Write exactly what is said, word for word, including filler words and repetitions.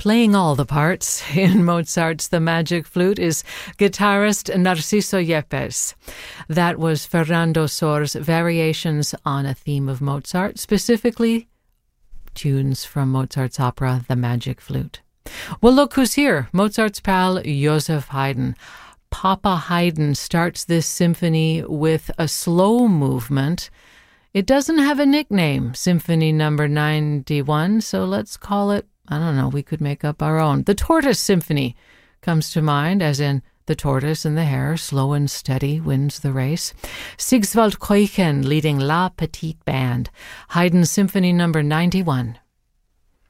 playing all the parts in Mozart's The Magic Flute is guitarist Narciso Yepes. That was Fernando Sor's variations on a theme of Mozart, specifically tunes from Mozart's opera The Magic Flute. Well, look who's here, Mozart's pal Joseph Haydn. Papa Haydn starts this symphony with a slow movement. It doesn't have a nickname, Symphony Number ninety-one, so let's call it, I don't know, we could make up our own. The Tortoise Symphony comes to mind, as in the tortoise and the hare, slow and steady, wins the race. Sigswald Keuchen leading La Petite Band, Haydn Symphony Number ninety-one.